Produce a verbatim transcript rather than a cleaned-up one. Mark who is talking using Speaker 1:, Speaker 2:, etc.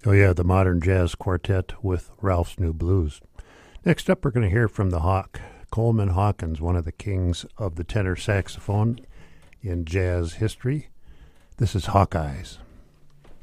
Speaker 1: Oh, yeah, the Modern Jazz Quartet with Ralph's New Blues. Next up, we're going to hear from the Hawk, Coleman Hawkins, one of the kings of the tenor saxophone in jazz history. This is Hawkeyes.